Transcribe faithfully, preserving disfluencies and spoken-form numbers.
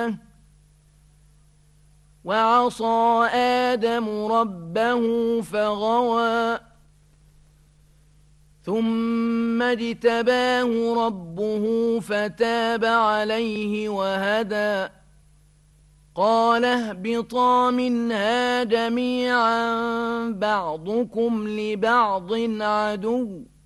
وعصى آدم ربه فغوى ثم اجتباه ربه فتاب عليه وهدى قال اهبطا منها جميعا بعضكم لبعض عدو